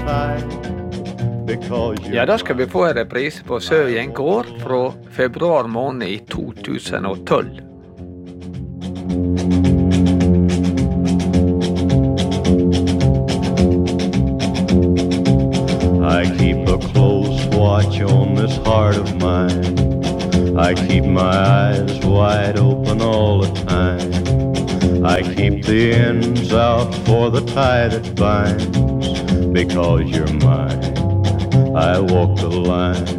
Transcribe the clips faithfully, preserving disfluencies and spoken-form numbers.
Ja, da skal vi få en reprise på Søjen gård fra februar måned i to tusen og tolv. I keep a close watch on this heart of mine. I keep my eyes wide open all the time. I keep the ends out for the tie that binds. Because you're mine, I walk the line.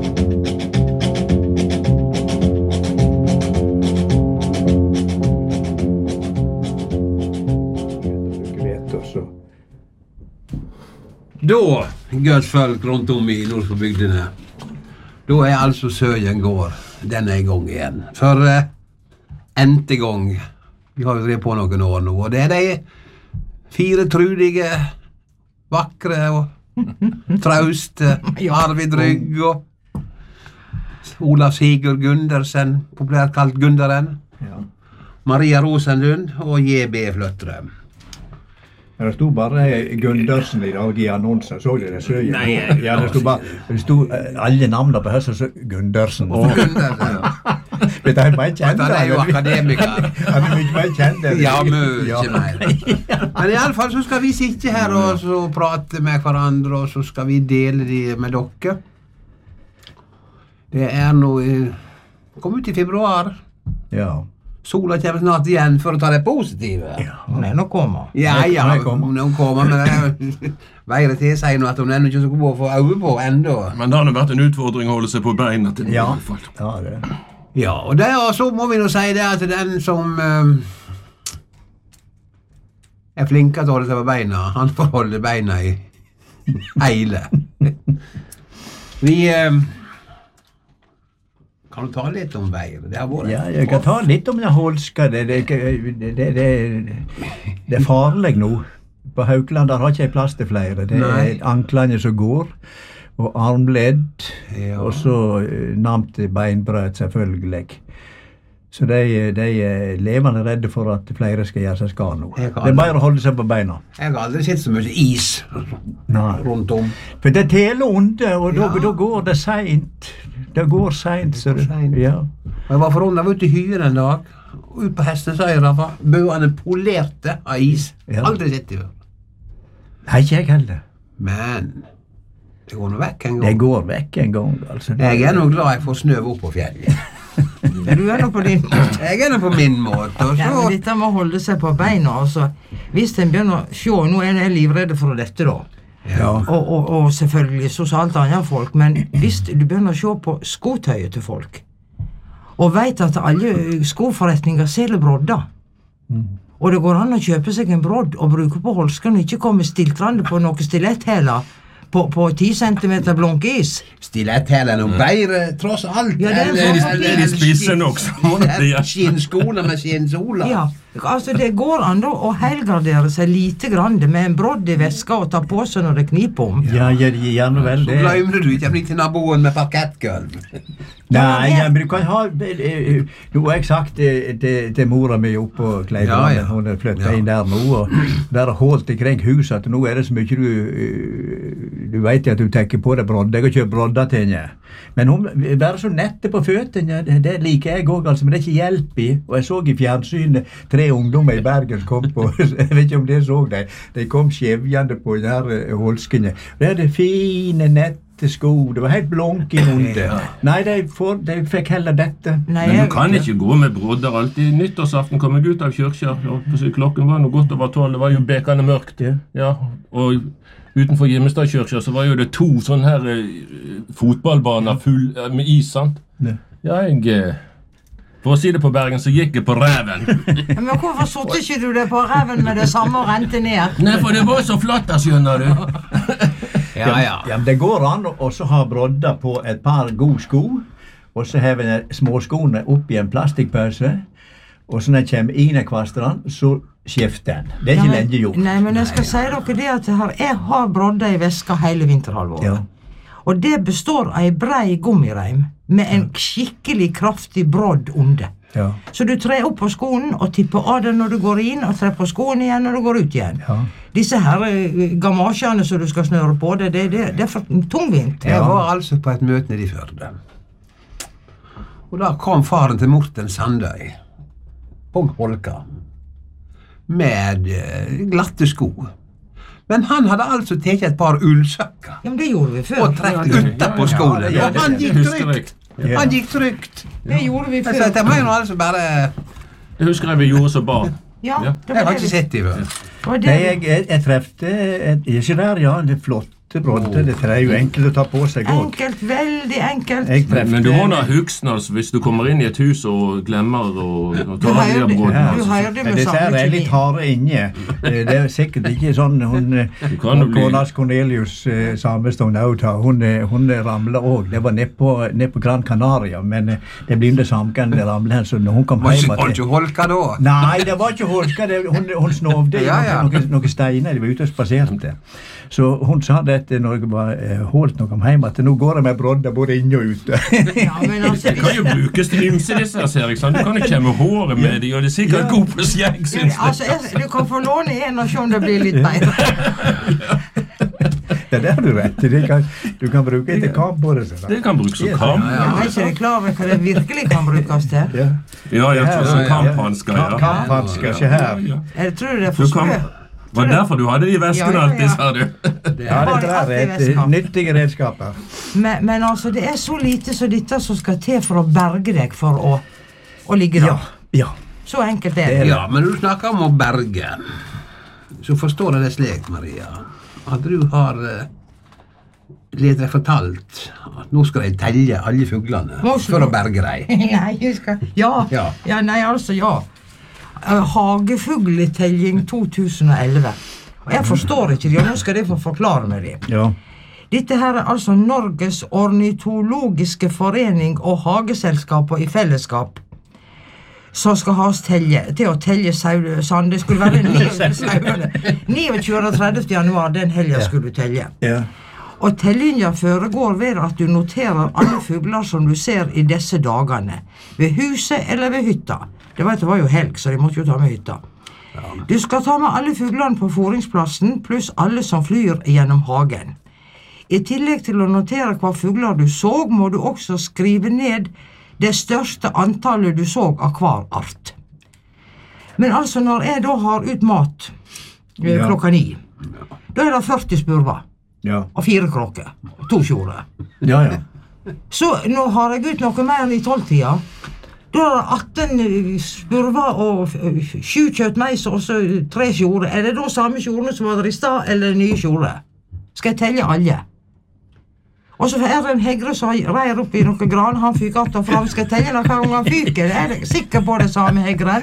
Da, godt folk rundt om i Nordfjordbygdene, da er altså Søjen gård denne gang igjen. For uh, ente gang, vi har jo drevet på noen år nå, og det er de fire trudige, vakre og trauste Arvid Rygg og Olav Sigurd Gundersen, populært kalt Gunderen, ja. Maria Rosenlund og J B Fløttrøm. Det stod bare Gundersen i dag i annonsen, så det det Søjen? Nei, ja, det stod bare, det stod alle navnene på høsten, så Gundersen. Og Gundersen, ja. Vet du, han var ikke kjent. Han er jo akademiker. Han er mye mer kjent. Ja, mye mer. Men i alle fall så skal vi sitte her og så prate med hverandre, og så skal vi dele det med dere. Det er nå, kom ut i februar. Ja. Sola kommer snart igjen for å ta det positive. Ja, hun er nok kommet. Ja, ja, hun er nok kommet, men veiret til sier nå at hun er ikke så god å få øye på enda. Men det har vært en utfordring å holde seg på beina til ja. I hvert fall. Ja, det. Ja, og det, og så må vi nå si det at den som um, er flinkere til å holde seg på beina, han får holde beina i hele. Vi... Um, Kan du ta litt om veier? Det har vært... Ja, jeg kan ta litt om det holska. Det, det, det, det, det, det er farlig nå. På Haukland der har ikke jeg plass til flere. Det Nei. Er anklene som går, og armledd, ja. Og så namt beinbrød selvfølgelig. Så de, de er levende redde for at flere skal gjøre seg skade nå. Det er bare å holde seg på beina. Jeg har aldri sett så mye is Nei. Rundt om. For det teler onde, og ja. da, da går det sent. Det går sent, så det, ja. Jeg var forundret, jeg var ute i Hyre en dag, ut på Hestensøyra, var bøene polerte av is. Ja. Aldri sett det før. Nei, ikke jeg heller. Men det går nå vekk en gang. Det går vekk en gang, altså. Jeg er nå glad jeg får snøv opp på fjellet. Du er nå på din måte. Jeg er nå på min måte. Og så... Ja, men dette må holde seg på beina, altså. Hvis en begynner å se, nå er jeg livredde for dette da. Ja. Og, og, og selvfølgelig sosialt andre folk, men hvis du begynner å se på skotøyet til folk, og vet at alle skoforretninger selger brodder, mm. og det går an å kjøpe seg en brodd og bruke på holskene, ikke komme stiltrande på noen stiletthæler på, på ti centimeter blonk is. Stiletthæler er noe bedre, tross alt. Ja, det er, eller, eller, eller de spiser nok. Skinnskoler med skinnsoler. Ja. Altså, det går an å helgradere seg lite grann med en brodd i veska og ta på seg når det kniper om. Ja, ja, gjerne vel det. Så glemmer du ikke bli til naboen med parkettgulv. Nei, ja, men du kan ha... Nå har jeg sagt til, til mora mi oppe på Kleideland, ja, ja. Hun er flyttet ja. Inn der nå, og der har holdt ikring huset, at nå er det så mye du... Du vet at du tenker på det brodd. Jeg har kjøpt brodder til henne. Men hun være så nette på føttene, det liker jeg også, altså, men det er ikke hjelp i. Og jeg så i fjernsynet tre ungdommer i Bergen kom på, jeg vet ikke om det så de, de kom skjevjende på den her holskene. Det er det fine, nette sko, det var helt blonk i mundet. Ja. Nei, de, får, de fikk heller dette. Nei, men du kan ikke gå med brodder alltid. Nyttårsaften kom jeg ut av kyrkja, klokken var noe godt over tolv, det var jo bekende mørkt. Ja. Ja, og utenfor Gjemmestadkirka så var jo det to sånne her uh, fotballbaner full uh, med is, sant? Ja, ja jeg... Uh, for å si det på Bergen, så gikk jeg på ræven. Men hvorfor satte ikke du det på ræven med det samme og rente ned? Nei, for det var så flatt, skjønner du. Ja, ja. Ja, men det går an å også ha brodder på et par gode sko, og så har vi småskoene opp i en plastikkpause, og så når jeg kommer inn i kvasteren, så skifter den. Det er ikke nei, lenge gjort. Nei, men jeg skal nei, si dere det at her, jeg har brodder i veska hele vinterhalvåret. Ja. Og det består av en brei gummireim med en skikkelig kraftig brodd under. Ja. Så du trer opp på skoen og tipper av den når du går inn, og trer på skoen igjen når du går ut igjen. Ja. disse her eh, gamasjene som du skal snøre på, det, det, det, det er for tungvint. Jeg var altså på et møte nede i Førde. Og da kom faren til Morten Sandøy på Holka med eh, glatte sko. Men han hadde altså tatt et par ullsøkker. Ja, men det gjorde vi før. Og trekt ut på skolen. Ja, ja, og han gikk trygt. Ja. Han gikk trygt. Det gjorde vi før. Så jeg må jo altså bare... Jeg husker jeg vi gjorde så barn. Ja, Ja. det Jeg var har det ikke vi... sett det før. det var det Nei, vi- jeg, jeg, jeg trefte et, ikke der, ja, det er flotte brodder, det er jo enkelt å ta på seg også. Enkelt, veldig enkelt. Jeg Men, men du trefte- må da huske altså, hvis du kommer inn i et hus og glemmer og, og Du tar av de hører- brodene. du Altså. hører det Men med disse her samme er litt kjemi. harde inne. Eh, Det er sikkert ikke sånn hun, kan jo hun bli- Konas Cornelius eh, Samestad Nauta, hun, eh, hun ramlet også. Det var ned på, ned på Gran Canaria, men eh, det ble det samme gang det ramlet her, så når hun kom Var hjem... ikke, at var det- ikke Holka da? Nei, det var ikke holka, det, hun, hun snovde i Ja, ja. noen, noen, noen steiner, de var ute og spaserte. Så hun sa det at når jeg var eh, holdt når jeg kom hjem, at nå går jeg med brodder både inne og ute. Ja, men altså, Det kan jo brukes til ymse disse her, ser jeg. sant? Du kan jo kjemme håret med de, og det er sikkert god på skjegg, du, synes jeg. altså jeg, du kan få låne en og se om det blir litt bedre. Ja, det har du rett i. Det kan, du kan bruke et kamp på det. Så, da. Det kan brukes som Ja, kamp. Jeg er ikke det klar over hva det virkelig kan brukes til. Ja. Ja, ja, Ja, som ja, ja. kamphansker, ja. Kamp- kamphansker, se her. Ja, ja. Jeg tror det er Du for kan... smø. Var det derfor du hadde de veskene Ja, ja, ja. alltid, sa du? Ja, har dette alltid er et vesker. eh, nyttige redskaper. Men, men altså, det er så lite som dette som skal til for å berge deg for å, å ligge der. Ja, ja. Så enkelt er Det det. er Ja, men når du snakker om å berge, så forstår jeg det slik, Maria, at du har uh, litt deg fortalt at nå skal jeg telle alle fuglene Må ikke- for å berge deg. Nei, jeg skal... Ja. Ja. ja. Nei, altså, ja. Uh, Hagefugletelling to tusen og elleve. Og jeg forstår ikke det, og nå skal de få forklare meg det. Ja. Dette her er altså Norges ornitologiske forening og hageselskaper i fellesskap som skal ha oss telje, til å telle sau- sand. Det skulle være niogtjue og tredivte januar, den helgen skulle du telle. Ja. Og tellinga foregår ved at du noterer alle fugler som du ser i disse dagene, ved huset eller ved hytta. Det vet, det var jo helg, så de måtte jo ta med hytta. Du skal ta med alle fuglene på foringsplassen, pluss alle som flyr gjennom hagen. I tillegg til å notere hva fugler du så, må du også skrive ned det største antallet du så av hver art. Men altså, når jeg da har ut mat eh, Ja. klokka ni, da er det førti spurver Ja. og fire kråker, to tjore. Ja, ja. Så nå har jeg ut noe mer enn i tolvtida. Da er det atten spurver og eh, sju kjøttmeis og så tre tjore. Er det da samme tjorene som var der i stad, eller nye tjore? Skal jeg telle alle? Og så er det en hegre som reier opp i noen gran, han fyker att og fram. Skal jeg telle hver gang han fyker? Er jeg sikker på det samme hegren?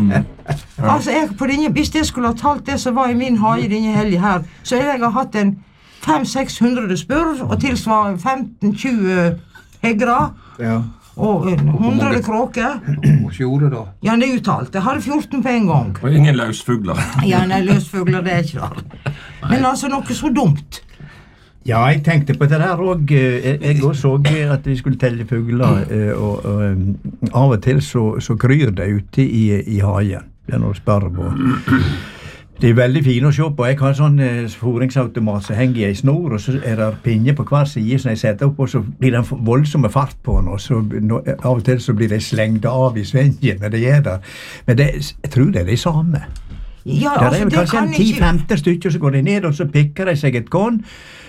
Altså, jeg på denne, hvis jeg skulle ha talt det som var i min hage denne helgen her, så ville jeg ha hatt en fem til seks hundre spurv, og tilsvarende femten til tjue hegrer, Ja. og en hundre kråker. Og sjore da. Ja, det er uttalt. Jeg hadde fjorten på en gang. Og ingen løsfugler. Ja, nei, løsfugler, det er ikke det. Men altså, noe så dumt. Ja, jeg tenkte på det der òg. Jeg jeg også så at vi skulle telle fugler, eh, og, og um, av og til så, så kryr det ute i, i hagen. Det er noe sparv og det er veldig fine å se på. Jeg har sånn eh, foringsautomat som henger i ei snor, og så er det pinner på hver side som jeg setter opp, og så blir det en voldsomme fart på den, og så no, av og til så blir de slengt av i svengen når de er der. Men det, jeg tror det er de samme. Ja, Der er altså, vel det kanskje kan en ikke... ti femten stykker, så går de ned, og så pikker de seg et korn.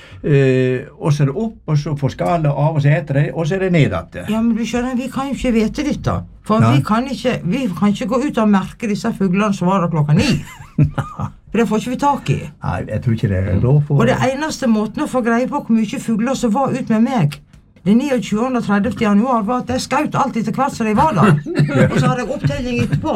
Uh, og så er det opp, og så får skallet av, og så eter de, og så er det ned igjen. Ja, men du skjønner, vi kan jo ikke vite dette. For Nei. vi kan, ikke, vi kan ikke gå ut og merke disse fuglene som var der klokka ni. For det får ikke vi tak i. Nei, jeg tror ikke det er lov for... Og det eneste måten å få greie på hvor mye fugler som var ut med meg den niogtjue og tredivte januar, var at jeg skaut alt etter hvert som de var der. Og så hadde jeg opptelling etterpå.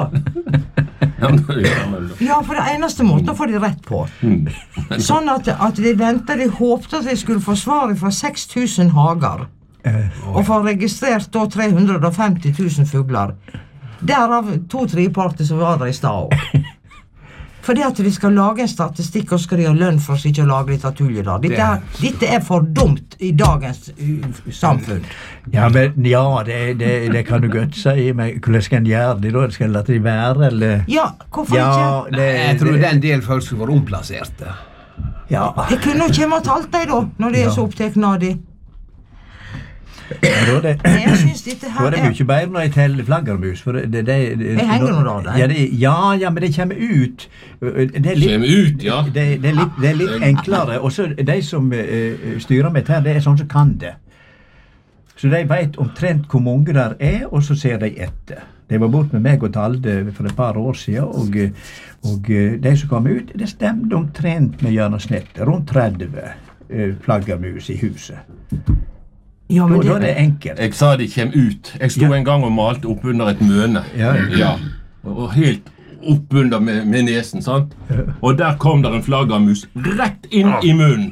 Ja, men det gjør man jo. Ja, for det eneste måten å få de rett på. Sånn at, at de ventet, de håpte at de skulle få svaret fra seks tusen hager. Og få registrert da tre hundre og femti tusen fugler. Derav to-tre parter som var der i stad også. Fordi at vi skal lage en statistikk og skal de ha lønn for oss ikke å lage litt tull i dag. Dette, er- dette er for dumt i dagens uh, samfunn. Ja, men ja, det, det, det kan du godt si, men hvordan skal en gjøre det da? Skal en la det være, eller? Ja, hvorfor Ja, ikke? det, Jeg tror det, det er en del folk som var omplasserte. ja. Det kunne jo komme til alt de da, når de er så opptekne av de. Ja, da er det, Men jeg synes dette da her er det mye bedre når jeg teller flaggermus, for det, det, det, det Jeg henger nå da, det. Ja, det, ja, ja, men det kommer ut. Det er litt, Kjem ut, ja. det, det, er litt, det er litt enklere, og så de som uh, styrer med dette, det er sånn som kan det. Så de vet omtrent hvor mange der er, og så ser de etter. De var bort med meg og talte for et par år siden, og, og de som kom ut, det stemte omtrent med gjennomsnitt, rundt tretti uh, flaggermus i huset. Ja, Da, men da er det det, enkelt. Jeg sa de kjem ut. Jeg sto Ja. en gang og malte opp under et møne. Ja, ja. Og helt opp under med, med nesen, sant? Og der kom der en flaggermus rett inn i munnen.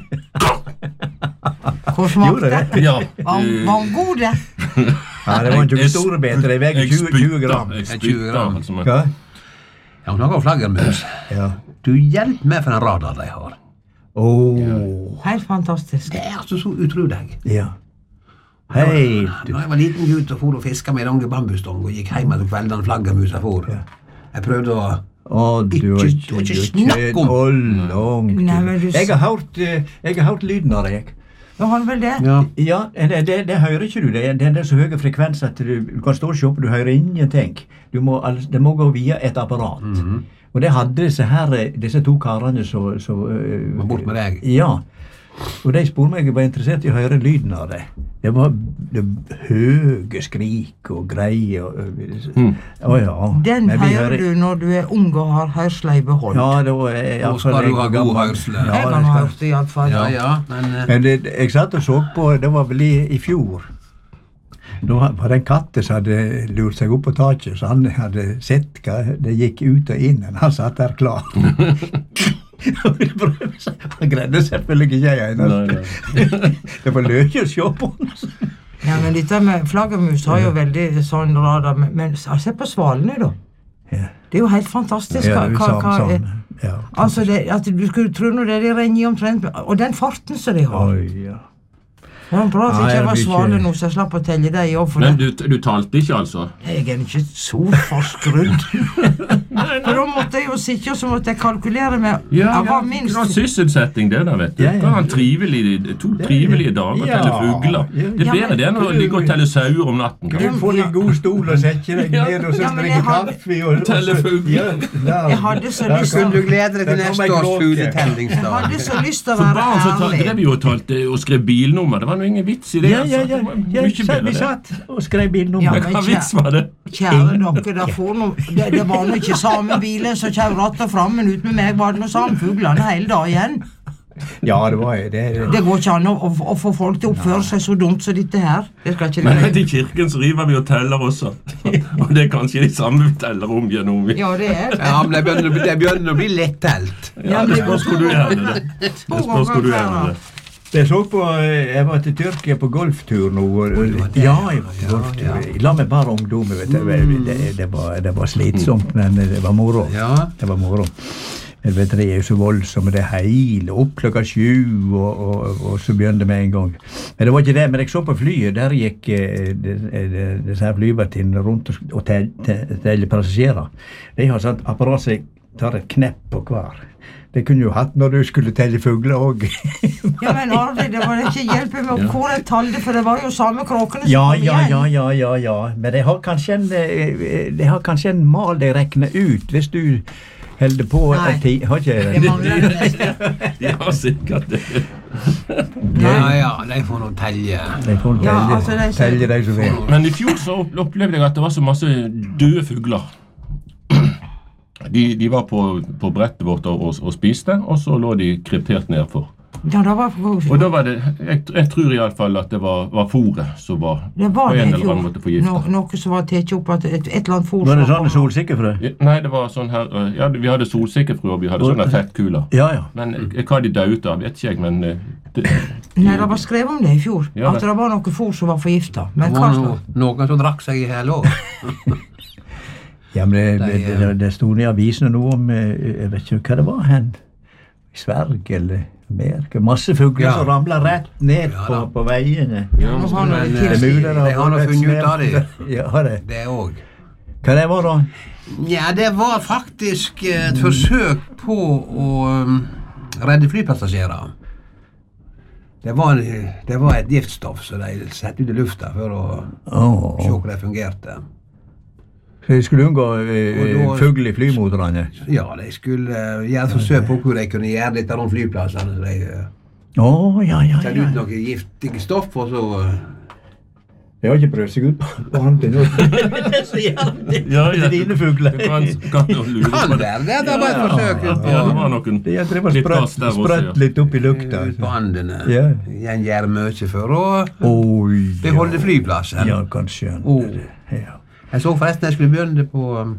hvor smakte Gjorde det? det? Ja. Var, var han god det? Ja, det var ikke Jeg- store beter, de veier Jeg tjue, tjue spytta. gram. Jeg tjue spytta. gram. Altså, men- Hva? Ja, hun snakker om flaggermus. Ja. Du hjelper meg for den radar de har. Åh, Helt fantastisk. Det er altså så utrolig. ja. Hei. Da jeg var liten gutt og for og fisket med en lange bambusstong og gikk hjem etter kveldene flaggermusa for. Jeg prøvde å... Å, du har Ikke- ikke, ikke du har snakk ikke om. å langt. Nei, men du s- Jeg har hørt, eh, jeg har hørt lyden av deg. Ja, han vel det? Ja. Ja, det, det, det hører ikke du. Det er, det er så høy frekvens at du, du kan stå og se på, du hører ingenting. Du må, al- det må gå via et apparat. Og det hadde disse her, eh, disse to karene som... så, eh, Var bort med deg. Ja. Og de spurte meg, jeg var interessert i å høre lyden av det. Det var det høye skrik og greier. og- Mm. Å ja. Den Men vi hører du når du er ung og har hørsla i behold. Ja, da er Nå skal du ha god hørsel. Ja, jeg det kan ha skal- hørt det i alle fall. Ja, ja, men... eh, Men det, jeg satt og så på, det var vel i, i fjor. Da var det en katt som hadde lurt seg opp på taket, så han hadde sett hva det gikk ut og inn. Han satt der klar. Han ville prøve seg. Han greide selvfølgelig ikke jeg Nei, eneste. Det var løye å se på han. Ja, men dette med flaggermus har jo veldig sånn radar, men, men se på svalene da. Ja. Det er jo helt fantastisk. Ja, hva, det er hva, sam- hva, sam- ja. altså, det, at du skulle tro når det de renner i omtrent, og den farten som de har. Oi, ja. Det var bra at Nei, ikke jeg jeg var blir svale ikke- nå, så jeg slapp å telle deg i år for Men det. du, du talte ikke, altså? Jeg er ikke så forskrudd. For da måtte jeg jo sitte, og så måtte jeg kalkulere med, jeg var minst... Det var sysselsetting det der, vet du. Ja, ja. Det var en trivelig, to trivelige dager å Ja. telle fugler. Ja, Det er ja, bedre det enn å ligge og telle sauer om natten. Du kanskje. får en god stol og sette deg Ja. ned og så Ja, men drikke jeg hadde- kaffe og, og Telle så- fugler. Ja, der- Jeg hadde så der lyst kom- Kunne du glede deg til der kom neste ei års kråke. Jeg fugletellingsdag? hadde så lyst til å For være barn så ta- drev ærlig. vi jo og talte og skrev bilnummer. Det var noe ingen vits i det. Ja, ja, altså. ja. Det var ja mye så, bedre vi det. satt og skrev bilnummer. Ja, Men men hva vits var det? Kjære dere, der får noe, det, det var nå ikke samme bilen som kjører rett og fram, men ut med meg var det noe samme fuglene hele dagen. Ja, det var det. det. Det går ikke an å, å, å få folk til å oppføre seg så dumt som dette her. Det skal ikke Men det. i kirken så river vi og teller også. Og det er kanskje de samme vi teller om igjen om igjen. Ja, det er det. Ja, men det begynner, å bli- det begynner å bli lettelt. Ja, det spørs hvor du er henne, det. Det spørs hvor du er henne, det. Jeg så på, jeg var til Tyrkia på golftur nå. Og, Oi, det var det. ja, jeg var til golftur. La meg bare ungdommer, vet du. Det, det, var, det var slitsomt, men det var moro. Ja. Det var moro. Jeg vet, det er jo så voldsomme, det hele opp klokka sju, og, og, og så begynte det med en gang. Men det var ikke det, men jeg så på flyet, der gikk eh, disse her flyvertinnene rundt og, og teller passasjerer. De har sånn apparat som tar et knepp på hver. Det kunne jo hatt når du skulle telle fugler òg. Ja, men Arvid, det var ikke hjelp med å hvor jeg talte, for det var jo samme kråkene som Ja, kom ja, igjen. ja, ja, ja, ja. Men de har kanskje en, eh, de har kanskje en mal de regner ut, hvis du holder på Nei. en tid. Har ikke Det mangler det neste. De har sikkert det. Ja, ja, de får nå telje. De får telle, Ja, altså, de sier- telle de som vil. Men i fjor så opp- opplevde jeg at det var så masse døde fugler. De, de var på, på brettet vårt og, og, og spiste, og så lå de kryptert nedfor. Ja, det var Og da var det, jeg, jeg tror i alle fall at det var, var fôret som var det var på det en i eller annen fjor. måte forgiftet. No, noe som var tatt opp at et, et eller annet fôr Var det som sånne solsikkefrø? Ja, Nei, det var sånn her øh, Ja, vi hadde solsikkefrø, og vi hadde sånne fettkuler. Ja, ja. Men eh, hva de døde ut av, vet ikke jeg, men eh, det, Nei, det var skrevet om det i fjor. Ja, at det- det var noe fôr som var forgifta. Men Det hva var slags? no, noen som drakk seg i hjel òg. Ja, men det, De, det, det, det stod i avisene noe om, jeg vet ikke hva det var hen, i Sverige eller Amerika, masse fugler Ja. som ramler rett ned Ja, på, da. på veiene. Ja, nå har Men, noe eh, Det er til. mulig de har nå funnet ut av det. Ja, det. Det òg. Hva det var da? Ja, det var faktisk et forsøk på å um, redde flypassasjerer. Det var, det var et giftstoff som de satte ut i lufta for å Åh, se hvordan det fungerte. så jeg skulle unngå eh, Og da- fugl i flymotorene. Ja, de skulle uh, gjøre et forsøk på hvor de kunne gjøre dette rundt flyplassene. Så de uh, Åh, ja, ja, satte ja. ut noe giftig stoff, og så uh, Jeg har ikke prøvd seg ut på andre nå. Det er så jævlig. Ja, ja. Dine fugler. Det kan, kan jo lure kan på det. være det. Det var et Ja, forsøk ut Ja, det på, var noen Det jeg drev og litt gass sprøtt, der også, sprøtt ja. litt opp i lukta. ut på andene. Ja. En gjør mye for å Oi, beholde flyplassen. Ja, kan skjønne Oh. det. Ja. Jeg så forresten jeg skulle begynne på um,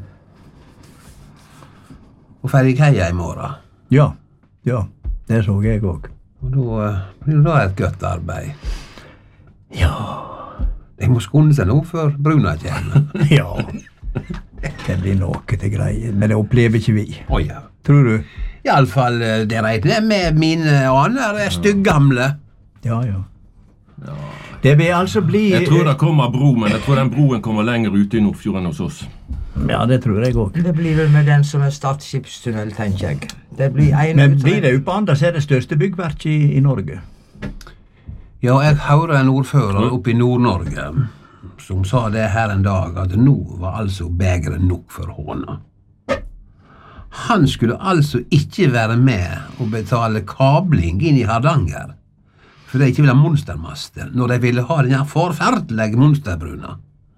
på Ferjekaia i morgen. ja, ja, det så jeg òg. Og da uh, blir det da et godt arbeid. Ja. De må skåne seg nå før bruna kommer. Ja. Det blir noe til greier, men det opplever ikke vi. Å ja. Tror du? Iallfall det regner jeg med mine aner er styggamle. Ja, ja. Det vil altså bli Jeg tror det kommer bro, men jeg tror den broen kommer lenger ute i Nordfjorden hos oss. Ja, det tror jeg òg. Det blir vel med den som er Stad skipstunnel, tenker jeg. Det blir en Men ut- blir det oppe andre, så er det største byggverket i, i Norge. Ja, jeg hørte en ordfører oppe i Nord-Norge som sa det her en dag, at nå var altså begeret nok for håna. Han skulle altså ikke være med og betale kabling inn i Hardanger, for de ikke ville ha monstermaster, når de ville ha den her forferdelige monsterbruna.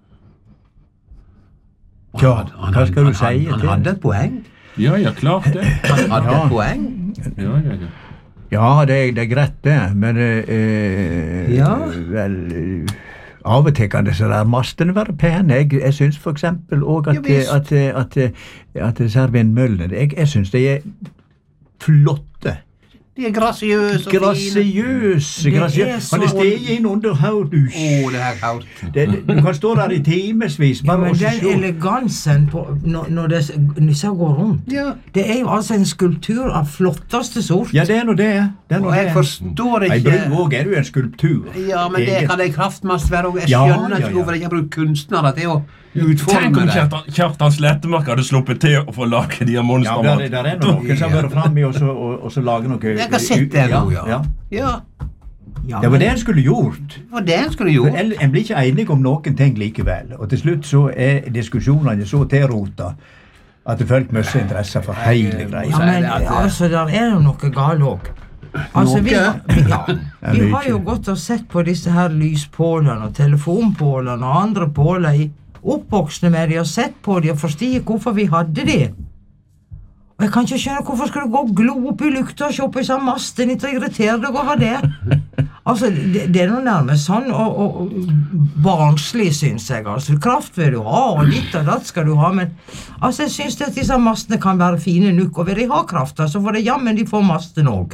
Og Ja, han- han- hva skal du han- si Han, til han det? hadde et poeng. Ja, ja, klart det. Han hadde Ja. et poeng. Ja, ja, ja. Ja, det, er- det er greit, det, men eh, Ja. vel, eh, av og til kan det så der mastene være pene. Jeg, jeg syns for eksempel òg Ja, at, visst. at, at, at, at disse her vindmøllene jeg, jeg syns de er flotte. De er grasiøse og fine. Grasiøse. Det er grasiøse. så- Har det steget inn under hodet? Å, det er kaldt. Det- det- Du kan stå der i timevis. Ja, bare men og så den se. elegansen på, når, når det- disse går rundt, Ja. det er jo altså en skulptur av flotteste sort. Ja, det er nå det. det, er nå Og jeg det. forstår Ei ikke bru òg er jo en skulptur. Ja, men det Egen- kan ei kraftmast være òg. Jeg Ja, skjønner ja, ikke ja. hvorfor de ikke bruker kunstnere til å Tenk utforme om det. Kjartan, Kjartan Slettemark hadde sluppet til å få lage de her Ja, der, monstermat. der er nå noen som har vært framme og, så- og, og så lager noe. Jeg har sett det nå, ja. ja. Ja, Ja, Det var men- det en skulle gjort. det var det en skulle For gjort. en, en blir ikke enig om noen ting likevel. Og til slutt så er diskusjonene så tilrota at det følger mye interesse for hele greia. Ja, men altså, der er jo noe galt òg. Altså, vi, Noe? ja, Ja, vi mye. har jo gått og sett på disse her lyspålene og telefonpålene og andre påler i oppvoksne med de og sett på de og forstått hvorfor vi hadde de. Og jeg kan ikke skjønne hvorfor skal du gå og glo opp i lukta og se på disse mastene og irritere deg over det. Altså, det, det er noe nærmest sånn og, og, og barnslig, syns jeg. Altså, kraft vil du ha, og ditt og datt skal du ha, men altså, jeg syns at disse mastene kan være fine nok, og vil de ha krafta, så får de jammen de få masten òg.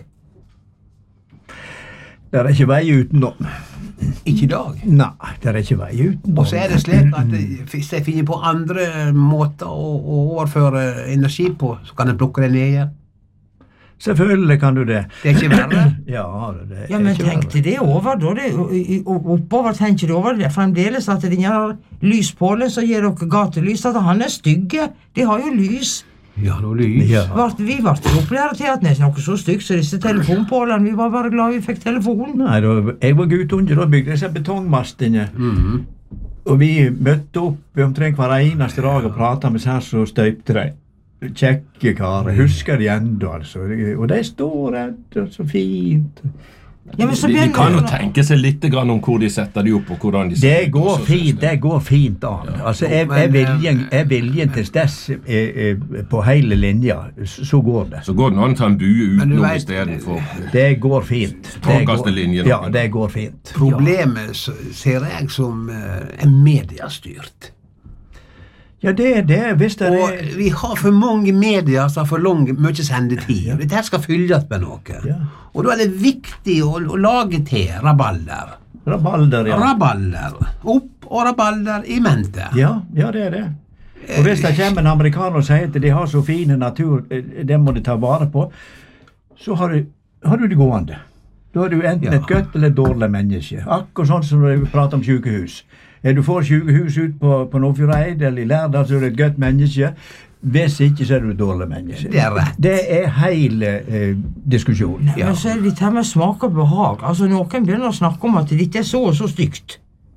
Det er ikke vei utenom. Ikke i dag. Nei, det er ikke vei utenom. Og så er det slik at det- hvis jeg finner på andre måter å, å overføre energi på, så kan jeg plukke det ned igjen. Selvfølgelig kan du det. Det er ikke verre. Ja, det er Ja, men ikke tenk verre. til det over, da. Det, og- og- oppover tenker du over det fremdeles at den her lyspålen som gir dere gatelys, at han er stygge. De har jo lys. Ja, noe lys. Ja. Vart, vi ble opplært til at det er noe så stygt som disse telefonpålene. Vi var bare glad vi fikk telefon. Nei, da, jeg var guttunge, da bygde disse betongmastene. Mhm. Og vi møtte opp omtrent hver eneste dag og prata med seg som støypte de. Kjekke karer. Jeg husker de ennå, altså. Og de står der, og så fint. Ja, men så De, de begynner kan jo det- tenke seg litt grann om hvor de setter de opp, og hvordan de Det setter de går opp, så synes fint, jeg. det går fint an. Altså, er, men, er, eh, viljen, er viljen til steds eh, eh, på hele linja, så så går det. Så går det an å ta en bue Men du utenom vet- istedenfor. Det går fint. Det Trådkaste går, linjer, ja, da. det går fint. Problemet s- ser jeg som eh, er mediestyrt. Ja, det er det. Hvis det Og er vi har for mange medier som har for lang, mye sendetid. Dette her skal fylles med noe. Ja. Og da er det viktig å, å lage til rabalder. rabalder, ja. Rabalder opp og rabalder i mente. Ja, ja, det er det. Og hvis det kommer en amerikaner og sier at de har så fine natur, det må de ta vare på, så har du, har du det gående. Da er du enten ja. et godt eller et dårlig menneske. Akkurat sånn som når vi prater om sykehus. Er du får sykehus ut på, på Nordfjordeid eller i Lærdal, så er du et godt menneske. Hvis ikke, så er du et dårlig menneske. Det er rett. Det er hele eh, diskusjonen. Nei, men så er det litt her med smak og behag. Altså, noen begynner å snakke om at dette er så og så stygt.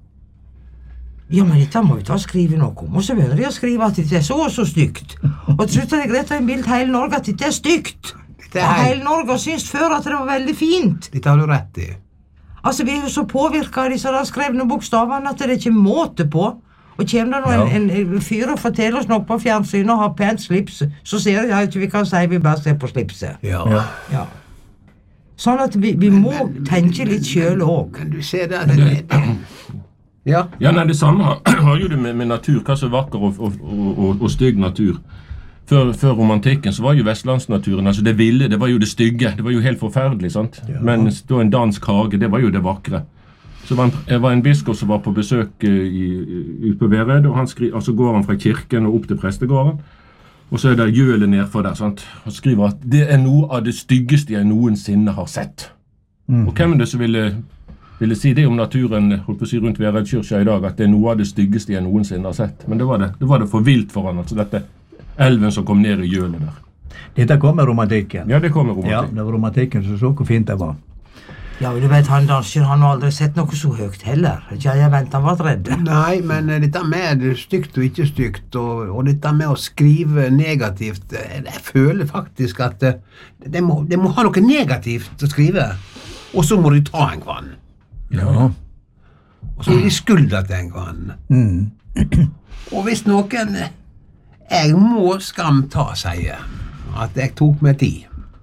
Ja, men dette må vi ta og skrive noe om. Og så begynner de å skrive at dette er så og så stygt. Og til slutt har jeg greit en bild hele Norge at dette er stygt. Det er hele Norge har syntes før at det var veldig fint. Dette har du rett i. Altså, vi er jo så påvirket av disse skrevne bokstavene at det er ikke måte på. Og kommer det nå en, en fyr og forteller oss noe på fjernsyn og har pent slips, så ser jeg ikke vi kan si vi bare ser på slipset. Ja. Ja. Sånn at vi, vi må men, tenke litt selv også. Kan du se det? det, det. Ja. Ja, nei, det samme har jo det med, med natur, hva som er vakker og, og, og, og stygg natur. Før, før romantikken så var jo vestlandsnaturen, altså det ville, det var jo det stygge, det var jo helt forferdelig, sant? Ja. Men da en dansk hage, det var jo det vakre. Så var en, jeg var en biskop som var på besøk ute på Vered, og han skri, altså går han fra kirken og opp til prestegården, og så er det gjølet nedfor der, sant? Han skriver at det er noe av det styggeste jeg noensinne har sett. Mm. Og hvem er det som ville, ville si det om naturen, holdt på å si rundt Veredkirka i dag, at det er noe av det styggeste jeg noensinne har sett? Men det var det, det var det for vilt for han, altså dette elven som kom ned i gjølet der. Dette kom med romantikken. Ja, det kom med romantikken. Ja, det var romantikken som så hvor fint det var. Ja, men du vet, han danser, han har aldri sett noe så høyt heller. Ikke jeg ventet, han var redd. Nei, men dette med stygt og ikke stygt, og, og dette med å skrive negativt, jeg føler faktisk at det må, det må ha noe negativt å skrive, og så må du ta en kvann. Ja. Og så er de skulda til en kvann. Mm. Og hvis noen, jeg må skam ta, sier at jeg tok meg tid,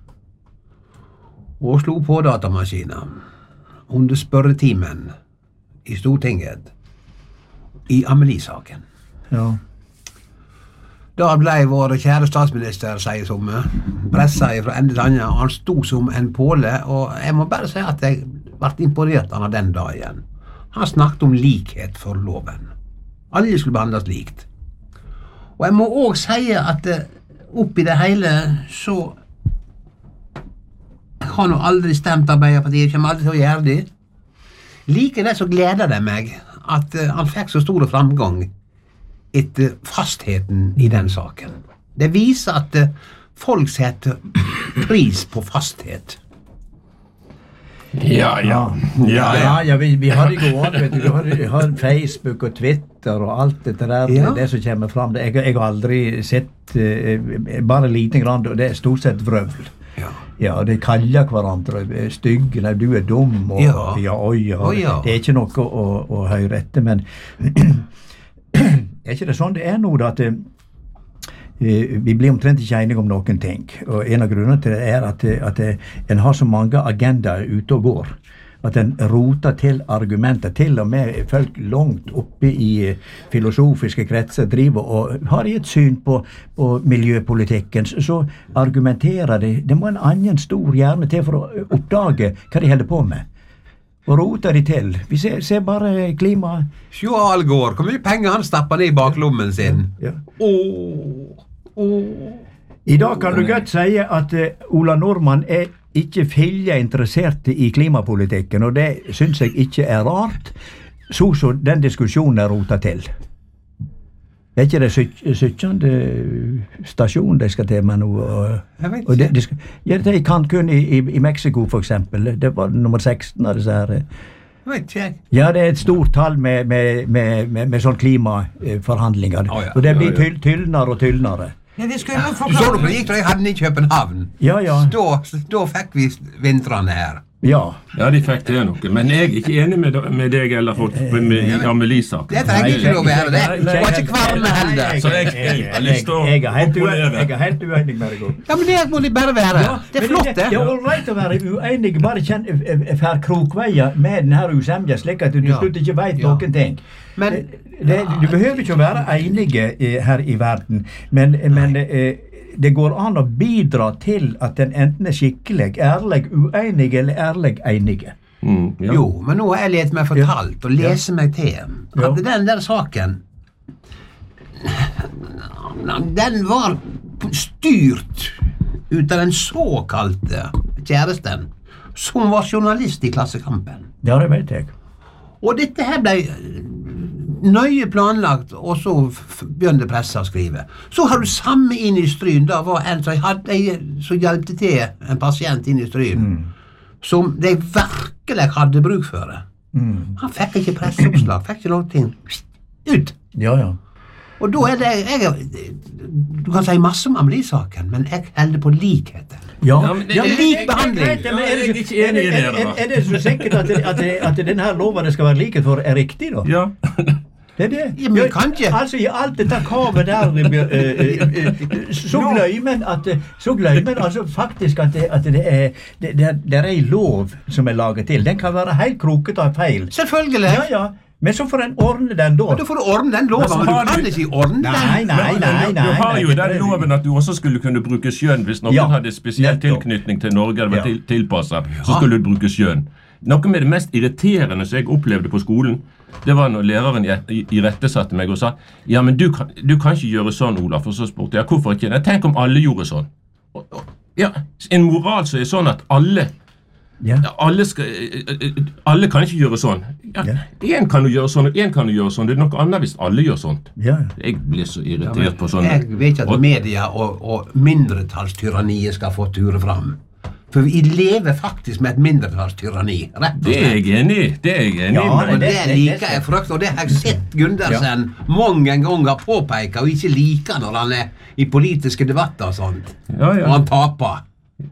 og slo på datamaskinen under spørretimen i Stortinget i Amelie-saken. Ja. Da ble vår kjære statsminister, sier som, pressa fra ende til andre, han sto som en påle, og jeg må bare si at jeg ble imponert av den dagen. Han snakket om likhet for loven. Alle skulle behandles likt. Og jeg må også si at oppi det hele så jeg har nå aldri stemt Arbeiderpartiet, jeg kommer aldri til å gjøre det. Like det så gleder det meg at uh, han fikk så stor framgang etter fastheten i den saken. Det viser at uh, folk setter pris på fasthet. Ja, ja. Ja, ja, ja vi, vi har det gående, vet du. Vi har, vi har Facebook og Twitter og alt dette der, ja. Det som kommer fram. Jeg, jeg har aldri sett uh, bare lite grann, og det er stort sett vrøvl. Ja. Ja, de kaller hverandre stygge, nei, du er dum, og ja, ja, oi, ja. Oh, ja. Det er ikke noe å, å høre etter, men er ikke det sånn det er nå, da, at uh, vi blir omtrent ikke enige om noen ting, og en av grunnene til det er at, at uh, en har så mange agendaer ute og går, at en roter til argumenter, til og med folk langt oppe i uh, filosofiske kretser driver og har et syn på, på miljøpolitikken, så argumenterer de. Det må en annen stor hjerne til for å oppdage hva de holder på med. Og roter de til. Vi ser, ser bare klima. Sjå Al Gore, hvor mye penger han stapper ned i baklommen sin. Ja. Åh, åh. I dag kan du godt si at uh, Ola Nordmann er ikke fylja interessert i klimapolitikken, og det synes jeg ikke er rart, så så den diskusjonen er rotet til. Det er ikke det syttende stasjon de skal til med noe. Og, og det, de skal, ja, det er i Cancun i, i, i Mexico for eksempel, det var nummer seksten av disse her. Vet ikke. Ja, det er et stort tall med, med, med, med, med sånn klimaforhandlinger, oh, ja. Og det blir ja, ja. tyll, tyllnere og tyllnere. Ja, det skulle ja. Du så du gikk da jeg hadde den i København? Ja, ja. Da, da fikk vi vintrene her. Ja. Ja, de fikk det noe, men jeg er ikke enig med, med deg eller folk med, med Amelie-saken. Det trenger ikke lov å være det. Du var ikke kvarme heller. Så jeg, jeg, jeg har lyst til å opponere. Jeg er helt uenig med deg. Ja, men det må de bare være. Ja, det er flott, det. Det er all right å være uenig, bare kjenn fær krokveier med denne usemja, slik at du ja. Slutt ikke vet ja. Noen ting. Men det, du behøver ikke å være enige her i verden, men, men det går an å bidra til at den enten er skikkelig, ærlig, uenig eller ærlig enige. Mm, ja. Jo, men nå har jeg lett meg fortalt og lese ja. Meg til at ja. Den der saken Den var styrt ut av den såkalte kjæresten, som var journalist i Klassekampen. Ja, det vet jeg. Og dette her ble nøye planlagt, og så begynte pressa å skrive. Så har du samme inn i Stryn, da var en som hadde så hjelpte til en pasient inn i Stryn, mm. som de virkelig hadde bruk for det. Mm. Han fikk ikke presseoppslag, fikk ikke noe ting ut. Ja, ja. Og da er det, jeg, du kan si masse om Amelie-saken, men jeg holder på likhet. Ja, ja, men det, ja lik behandling. Ja, jeg er ikke enig i det. Er, er, er det så sikkert at, at, at denne loven skal være likhet for er riktig, da? Ja. Det er det. Ja, men kan ikke. Altså, i alt dette kavet der, uh, uh, uh, så glemmer at, så glemmer altså faktisk at det, at det er, det, det, det er en lov som er laget til. Den kan være helt kroket av feil. Selvfølgelig. Ja, ja. Men så får en ordne den da. Men du får ordne den loven, men du kan ikke ordne den. Nei, nei, nei, nei. Du har jo den loven at du også skulle kunne bruke skjønn hvis noen ja, hadde spesiell tilknytning til Norge eller var ja. tilpasset, så skulle du bruke skjønn. Noe med det mest irriterende som jeg opplevde på skolen, det var når læreren irettesatte meg og sa, ja, men du kan, du kan ikke gjøre sånn, Olaf, og så spurte jeg, hvorfor ikke? Jeg tenk om alle gjorde sånn. Ja, en moral så er sånn at alle Ja. Ja, alle, skal, alle kan ikke gjøre sånn. Ja, ja. En kan jo gjøre sånn, og en kan jo gjøre sånn. Det er noe annet hvis alle gjør sånt. Ja. Jeg blir så irritert ja, på sånn. Jeg vet ikke at media og, og mindretallstyranniet skal få ture fram. For vi lever faktisk med et mindretallstyranni, rett og slett. Det er jeg enig i. Det er jeg enig i. Ja, og det, det liker jeg frøkt, og det har jeg sett Gundersen ja. mange ganger påpeke, og ikke liker når han er i politiske debatter og sånt. Ja, ja. Og han taper.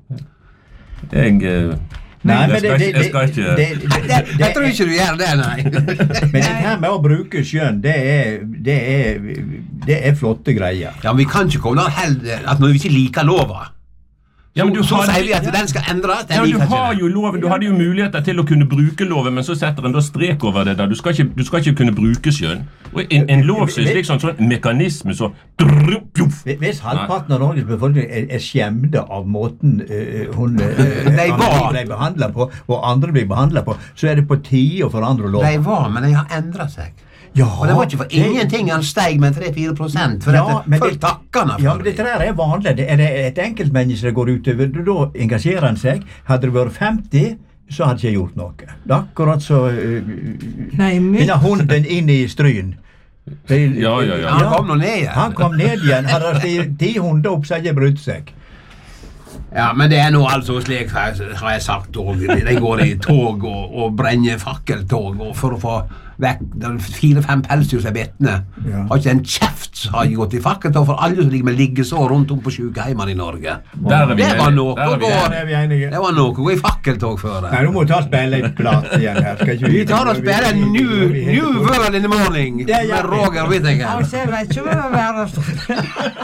Jeg... Nei, men det, det, jeg skal ikke... Det, det, det, det, jeg tror ikke du gjør det, nei. Men det her med å bruke skjønn, det er, det er, det er flotte greier. Ja, men vi kan ikke komme der at når vi ikke liker lova, ja, men du så, så har, sier vi at den skal endres. Ja, du har jo loven, du hadde jo muligheter til å kunne bruke loven, men så setter en da strek over det der. Du skal ikke, du skal ikke kunne bruke skjønn. Og en, en lov så er slik sånn, sånn mekanisme så... Hvis halvparten av Norges befolkning er, er skjemte av måten uh, hun uh, ble behandlet på, og andre blir behandlet på, så er det på tide å forandre loven. De var, men de har endret seg. Ja, og det var ikke for det, ingenting han steg med tre til fire prosent, for ja, dette folk takkerne for ja, men dette der er vanlig. Det er det et enkeltmenneske det går utover, da engasjerer han seg. Hadde det vært femti, så hadde jeg ikke gjort noe. Det er akkurat så uh, Nei, men... denne hunden inn i Stryn. Det, ja, ja, ja. Han kom nå ned igjen. Han kom ned igjen. Hadde det ti hunder opp, så hadde jeg brutt seg. Ja, men det er nå altså slik, har jeg sagt, og de går i tog og, og brenner fakkeltog, og for å få vekk fire-fem pelsdyr som er bittene. Ja. Har ikke en kjeft som har gått i fakkeltog for alle som ligger med liggesår rundt om på sykehjemmene i Norge. Der er vi det var noe å gå Det var noe å gå i fakkeltog for det. Nei, du må ta og spille litt plass igjen her. Skal ikke vi tar og spiller New, new World in the Morning med Roger Whittaker. Ja, så jeg vet ikke om jeg vil være